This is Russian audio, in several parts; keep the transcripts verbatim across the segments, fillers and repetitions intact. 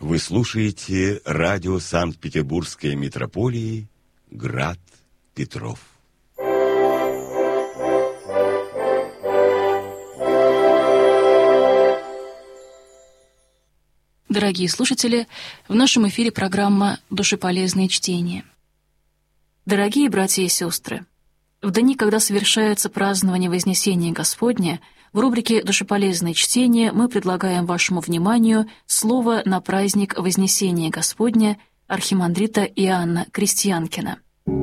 Вы слушаете радио Санкт-Петербургской митрополии «Град Петров». Дорогие слушатели, в нашем эфире программа «Душеполезные чтения». Дорогие братья и сестры, в дни, когда совершается празднование Вознесения Господня, в рубрике «Душеполезные чтения» мы предлагаем вашему вниманию слово на праздник Вознесения Господня архимандрита Иоанна Крестьянкина.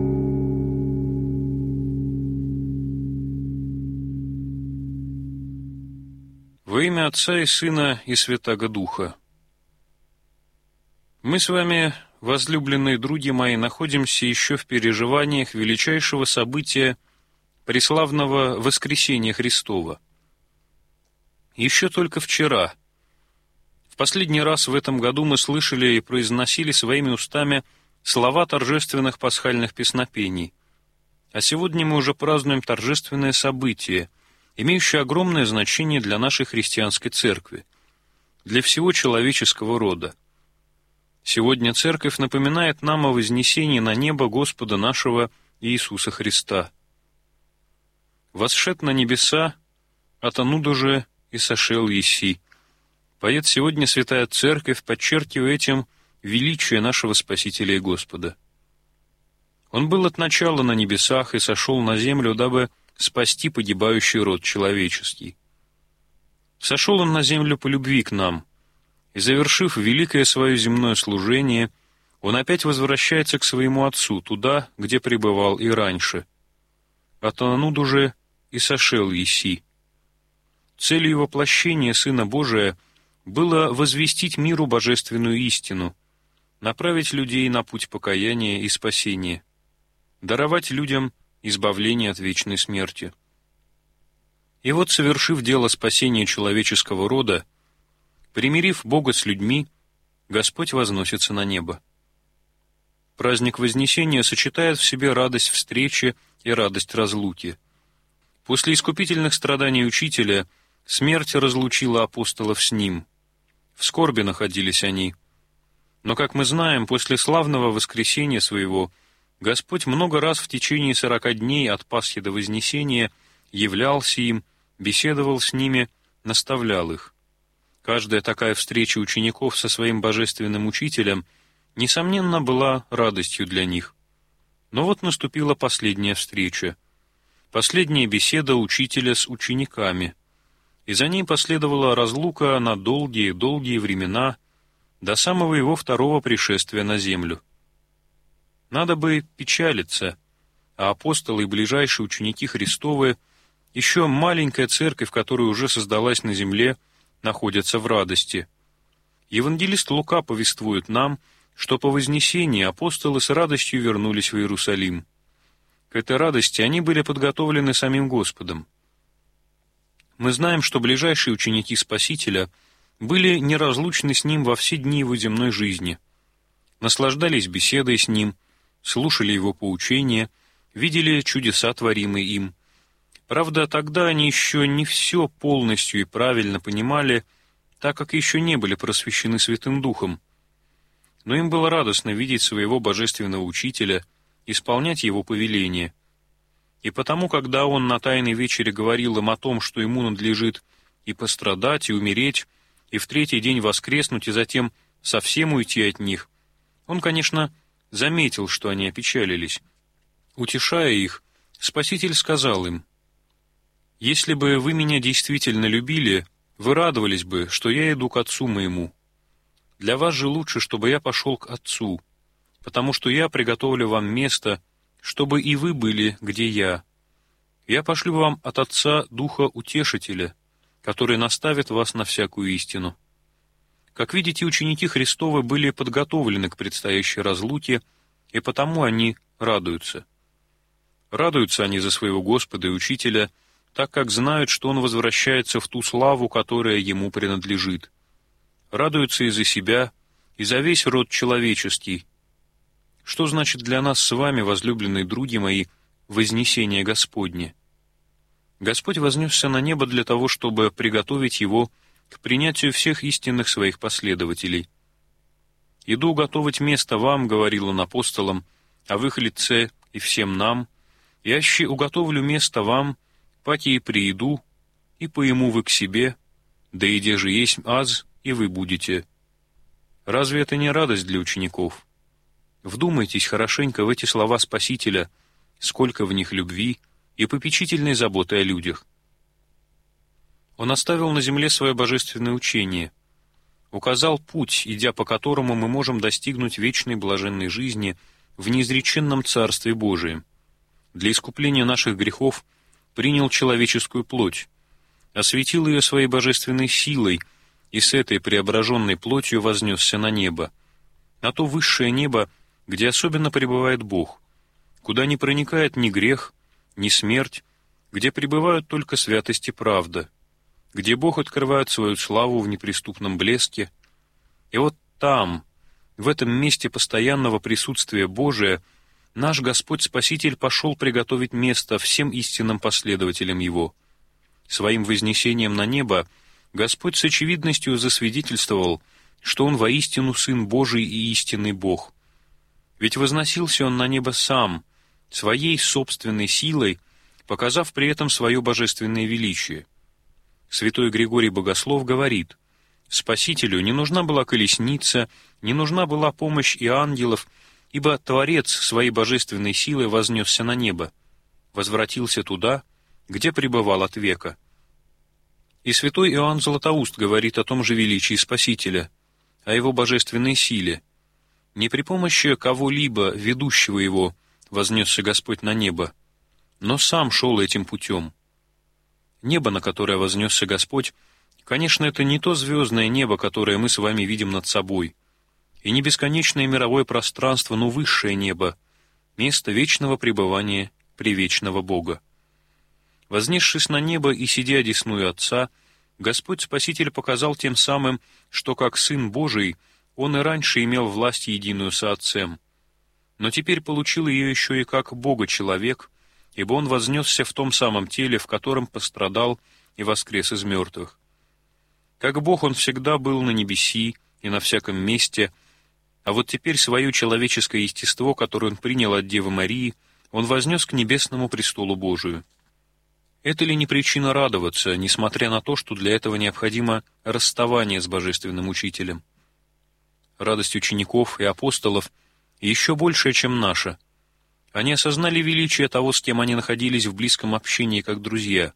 Во имя Отца и Сына и Святаго Духа. Мы с вами, возлюбленные други мои, находимся еще в переживаниях величайшего события преславного воскресения Христова. Еще только вчера, в последний раз в этом году мы слышали и произносили своими устами слова торжественных пасхальных песнопений, а сегодня мы уже празднуем торжественное событие, имеющее огромное значение для нашей христианской церкви, для всего человеческого рода. Сегодня Церковь напоминает нам о вознесении на небо Господа нашего Иисуса Христа. «Восшед на небеса, отонуда же и сошел еси», поет сегодня Святая Церковь, подчеркивая этим величие нашего Спасителя и Господа. Он был от начала на небесах и сошел на землю, дабы спасти погибающий род человеческий. Сошел он на землю по любви к нам, и, завершив великое свое земное служение, он опять возвращается к своему Отцу, туда, где пребывал и раньше. Отонуду же и сошел еси. Целью воплощения Сына Божия было возвестить миру божественную истину, направить людей на путь покаяния и спасения, даровать людям избавление от вечной смерти. И вот, совершив дело спасения человеческого рода, примирив Бога с людьми, Господь возносится на небо. Праздник Вознесения сочетает в себе радость встречи и радость разлуки. После искупительных страданий Учителя смерть разлучила апостолов с Ним. В скорби находились они. Но, как мы знаем, после славного воскресения Своего Господь много раз в течение сорока дней от Пасхи до Вознесения являлся им, беседовал с ними, наставлял их. Каждая такая встреча учеников со своим божественным учителем, несомненно, была радостью для них. Но вот наступила последняя встреча, последняя беседа учителя с учениками, и за ней последовала разлука на долгие-долгие времена до самого его второго пришествия на землю. Надо бы печалиться, а апостолы и ближайшие ученики Христовы, еще маленькая церковь, которая уже создалась на земле, находятся в радости. Евангелист Лука повествует нам, что по Вознесении апостолы с радостью вернулись в Иерусалим. К этой радости они были подготовлены самим Господом. Мы знаем, что ближайшие ученики Спасителя были неразлучны с Ним во все дни Его земной жизни, наслаждались беседой с Ним, слушали Его поучения, видели чудеса, творимые им. Правда, тогда они еще не все полностью и правильно понимали, так как еще не были просвещены Святым Духом. Но им было радостно видеть своего божественного учителя, исполнять его повеления. И потому, когда он на Тайной вечере говорил им о том, что ему надлежит и пострадать, и умереть, и в третий день воскреснуть, и затем совсем уйти от них, он, конечно, заметил, что они опечалились. Утешая их, Спаситель сказал им: «Если бы вы меня действительно любили, вы радовались бы, что я иду к Отцу моему. Для вас же лучше, чтобы я пошел к Отцу, потому что я приготовлю вам место, чтобы и вы были, где я. Я пошлю вам от Отца Духа Утешителя, который наставит вас на всякую истину». Как видите, ученики Христовы были подготовлены к предстоящей разлуке, и потому они радуются. Радуются они за своего Господа и Учителя, так как знают, что Он возвращается в ту славу, которая Ему принадлежит. Радуются и за себя, и за весь род человеческий. Что значит для нас с вами, возлюбленные други мои, вознесение Господне? Господь вознесся на небо для того, чтобы приготовить Его к принятию всех истинных Своих последователей. «Иду готовить место вам, — говорил он апостолам, — а в их лице и всем нам, и аще уготовлю место вам, паки и прииду, и поиму вы к себе, да иде же есть аз, и вы будете». Разве это не радость для учеников? Вдумайтесь хорошенько в эти слова Спасителя, сколько в них любви и попечительной заботы о людях. Он оставил на земле свое божественное учение, указал путь, идя по которому мы можем достигнуть вечной блаженной жизни в неизреченном Царстве Божием. Для искупления наших грехов принял человеческую плоть, осветил ее своей божественной силой и с этой преображенной плотью вознесся на небо, на то высшее небо, где особенно пребывает Бог, куда не проникает ни грех, ни смерть, где пребывают только святость и правда, где Бог открывает свою славу в неприступном блеске. И вот там, в этом месте постоянного присутствия Божия, наш Господь-Спаситель пошел приготовить место всем истинным последователям Его. Своим вознесением на небо Господь с очевидностью засвидетельствовал, что Он воистину Сын Божий и истинный Бог. Ведь возносился Он на небо Сам, Своей собственной силой, показав при этом свое божественное величие. Святой Григорий Богослов говорит: «Спасителю не нужна была колесница, не нужна была помощь и ангелов, ибо Творец своей божественной силой вознесся на небо, возвратился туда, где пребывал от века». И святой Иоанн Златоуст говорит о том же величии Спасителя, о Его божественной силе. Не при помощи кого-либо, ведущего Его, вознесся Господь на небо, но Сам шел этим путем. Небо, на которое вознесся Господь, конечно, это не то звездное небо, которое мы с вами видим над собой, и не бесконечное мировое пространство, но высшее небо, место вечного пребывания превечного Бога. Вознесшись на небо и сидя одесную Отца, Господь Спаситель показал тем самым, что как Сын Божий Он и раньше имел власть единую со Отцем, но теперь получил ее еще и как Бога-человек, ибо Он вознесся в том самом теле, в котором пострадал и воскрес из мертвых. Как Бог Он всегда был на небеси и на всяком месте, а вот теперь свое человеческое естество, которое Он принял от Девы Марии, Он вознес к небесному престолу Божию. Это ли не причина радоваться, несмотря на то, что для этого необходимо расставание с Божественным Учителем? Радость учеников и апостолов еще большая, чем наша. Они осознали величие того, с кем они находились в близком общении, как друзья.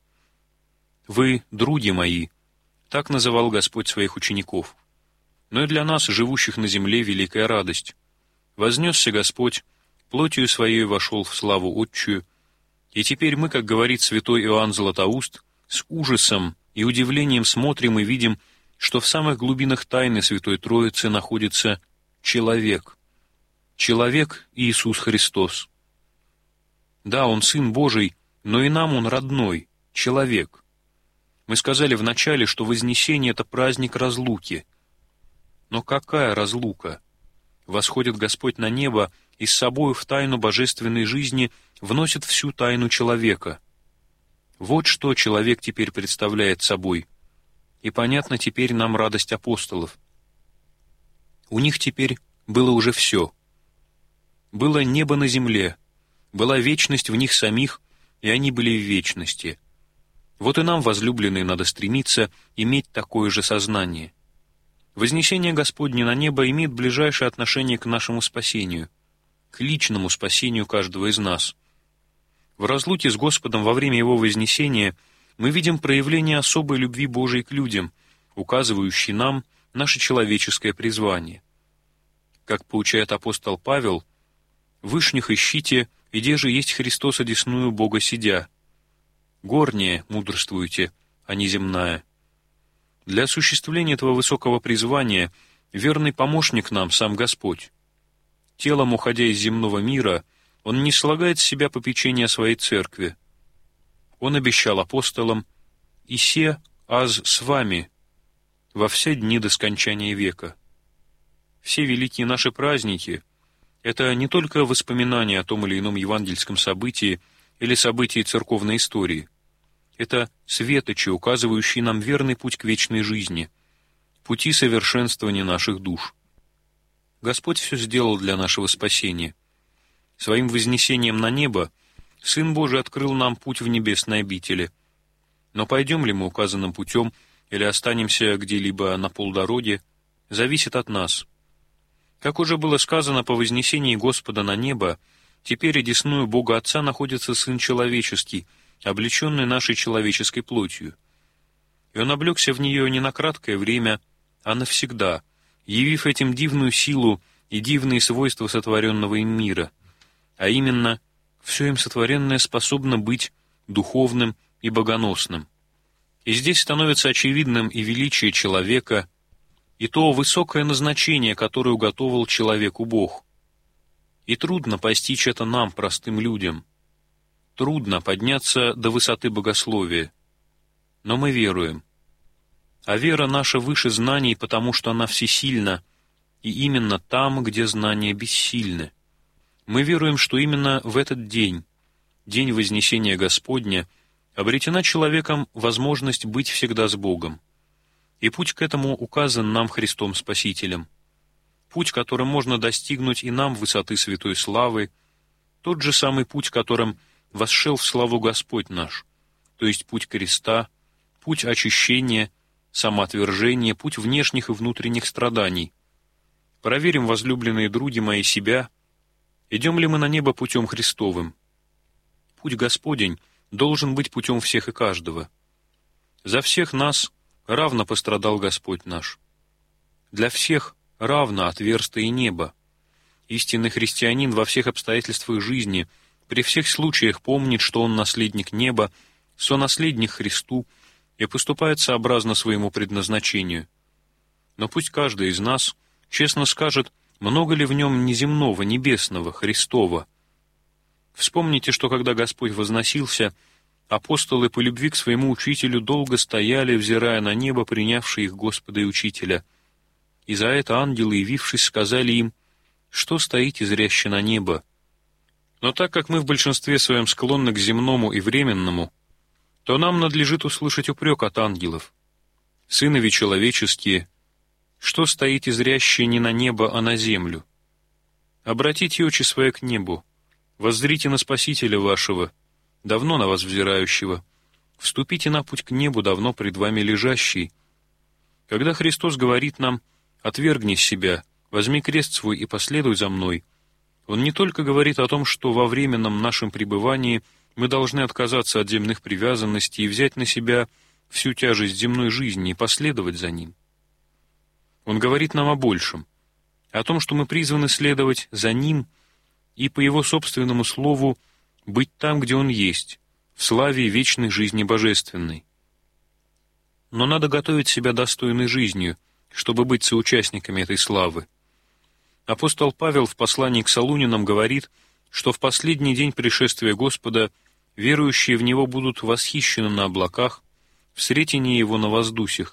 «Вы, други мои», — так называл Господь своих учеников. Но и для нас, живущих на земле, великая радость. Вознесся Господь, плотью своей вошел в славу Отчую, и теперь мы, как говорит святой Иоанн Златоуст, с ужасом и удивлением смотрим и видим, что в самых глубинах тайны Святой Троицы находится человек. Человек Иисус Христос. Да, Он Сын Божий, но и нам Он родной, человек. Мы сказали вначале, что Вознесение — это праздник разлуки. Но какая разлука? Восходит Господь на небо и с собою в тайну божественной жизни вносит всю тайну человека. Вот что человек теперь представляет собой. И понятно теперь нам радость апостолов. У них теперь было уже все. Было небо на земле, была вечность в них самих, и они были в вечности. Вот и нам, возлюбленные, надо стремиться иметь такое же сознание. Вознесение Господне на небо имеет ближайшее отношение к нашему спасению, к личному спасению каждого из нас. В разлуке с Господом во время Его вознесения мы видим проявление особой любви Божией к людям, указывающей нам наше человеческое призвание. Как поучает апостол Павел: «Вышних ищите, иде же есть Христос одесную Бога сидя. Горнее мудрствуйте, а не земная». Для осуществления этого высокого призвания верный помощник нам сам Господь. Телом, уходя из земного мира, Он не слагает с себя попечения о своей церкви. Он обещал апостолам: «И се аз с вами во все дни до скончания века». Все великие наши праздники — это не только воспоминания о том или ином евангельском событии или событии церковной истории. Это светочи, указывающие нам верный путь к вечной жизни, пути совершенствования наших душ. Господь все сделал для нашего спасения. Своим вознесением на небо Сын Божий открыл нам путь в небесной обители. Но пойдем ли мы указанным путем или останемся где-либо на полдороге, зависит от нас. Как уже было сказано, по вознесении Господа на небо, теперь одесную Бога Отца находится Сын Человеческий, облеченный нашей человеческой плотью. И Он облегся в нее не на краткое время, а навсегда, явив этим дивную силу и дивные свойства сотворенного им мира, а именно, все им сотворенное способно быть духовным и богоносным. И здесь становится очевидным и величие человека, и то высокое назначение, которое уготовил человеку Бог. И трудно постичь это нам, простым людям. Трудно подняться до высоты богословия. Но мы веруем. А вера наша выше знаний, потому что она всесильна, и именно там, где знания бессильны. Мы веруем, что именно в этот день, день Вознесения Господня, обретена человеком возможность быть всегда с Богом. И путь к этому указан нам Христом Спасителем. Путь, которым можно достигнуть и нам высоты святой славы, тот же самый путь, которым восшел в славу Господь наш, то есть путь креста, путь очищения, самоотвержения, путь внешних и внутренних страданий. Проверим, возлюбленные други мои, себя, идем ли мы на небо путем Христовым. Путь Господень должен быть путем всех и каждого. За всех нас равно пострадал Господь наш. Для всех равно отверсто и небо. Истинный христианин во всех обстоятельствах жизни, при всех случаях помнит, что он наследник неба, сонаследник Христу и поступает сообразно своему предназначению. Но пусть каждый из нас честно скажет, много ли в нем неземного, небесного, Христова. Вспомните, что когда Господь возносился, апостолы по любви к своему учителю долго стояли, взирая на небо, принявшие их Господа и Учителя. И за это ангелы, явившись, сказали им, что стоите зряще на небо. Но так как мы в большинстве своем склонны к земному и временному, то нам надлежит услышать упрек от ангелов. Сынови человеческие, что стоите зряще не на небо, а на землю? Обратите очи свои к небу, воззрите на Спасителя вашего, давно на вас взирающего, вступите на путь к небу, давно пред вами лежащий. Когда Христос говорит нам «отвергни себя, возьми крест свой и последуй за мной», Он не только говорит о том, что во временном нашем пребывании мы должны отказаться от земных привязанностей и взять на себя всю тяжесть земной жизни и последовать за Ним. Он говорит нам о большем, о том, что мы призваны следовать за Ним и по Его собственному слову быть там, где Он есть, в славе и вечной жизни божественной. Но надо готовить себя достойной жизнью, чтобы быть соучастниками этой славы. Апостол Павел в послании к Солунянам говорит, что в последний день пришествия Господа верующие в Него будут восхищены на облаках, в сретении Его на воздусях.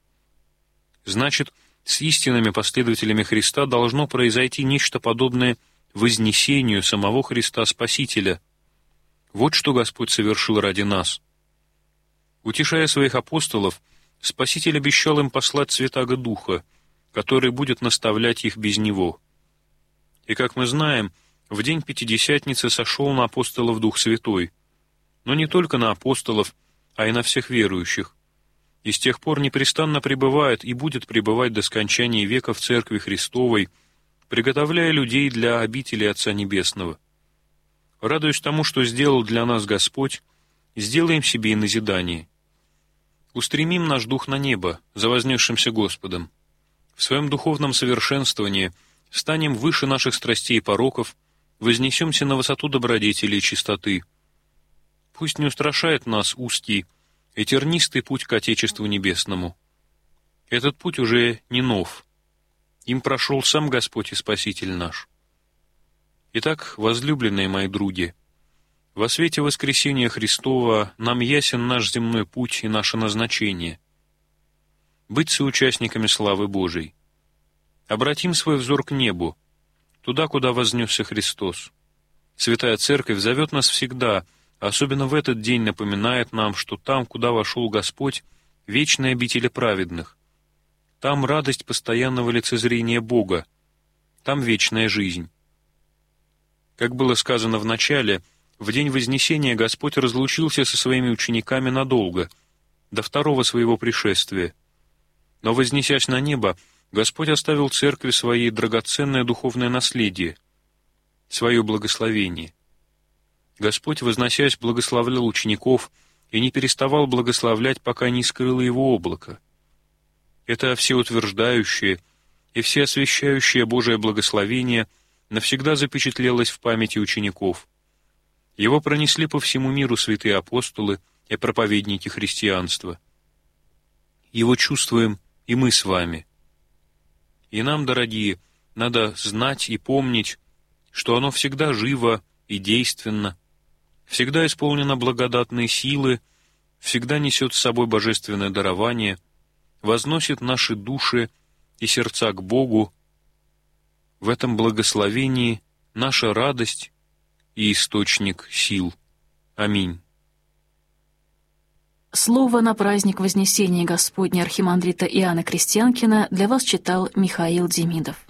Значит, с истинными последователями Христа должно произойти нечто подобное вознесению самого Христа Спасителя. Вот что Господь совершил ради нас. Утешая своих апостолов, Спаситель обещал им послать Святаго Духа, который будет наставлять их без Него. И, как мы знаем, в день Пятидесятницы сошел на апостолов Дух Святой, но не только на апостолов, а и на всех верующих, и с тех пор непрестанно пребывает и будет пребывать до скончания века в Церкви Христовой, приготовляя людей для обители Отца Небесного. Радуясь тому, что сделал для нас Господь, сделаем себе и назидание. Устремим наш дух на небо, за вознесшимся Господом. В своем духовном совершенствовании станем выше наших страстей и пороков, вознесемся на высоту добродетели и чистоты. Пусть не устрашает нас узкий и тернистый путь к Отечеству Небесному. Этот путь уже не нов. Им прошел сам Господь и Спаситель наш. Итак, возлюбленные мои други, во свете воскресения Христова нам ясен наш земной путь и наше назначение — быть соучастниками славы Божией. Обратим свой взор к небу, туда, куда вознесся Христос. Святая Церковь зовет нас всегда, особенно в этот день напоминает нам, что там, куда вошел Господь, вечная обитель праведных. Там радость постоянного лицезрения Бога, там вечная жизнь. Как было сказано в начале, в день Вознесения Господь разлучился со своими учениками надолго, до второго своего пришествия. Но, вознесясь на небо, Господь оставил церкви своей драгоценное духовное наследие, свое благословение. Господь, возносясь, благословлял учеников и не переставал благословлять, пока не скрыло его облако. Это всеутверждающее и всеосвящающее Божие благословение навсегда запечатлелось в памяти учеников. Его пронесли по всему миру святые апостолы и проповедники христианства. Его чувствуем и мы с вами. И нам, дорогие, надо знать и помнить, что оно всегда живо и действенно, всегда исполнено благодатной силы, всегда несет с собой божественное дарование, возносит наши души и сердца к Богу. В этом благословении наша радость и источник сил. Аминь. Слово на праздник Вознесения Господня архимандрита Иоанна Крестьянкина для вас читал Михаил Демидов.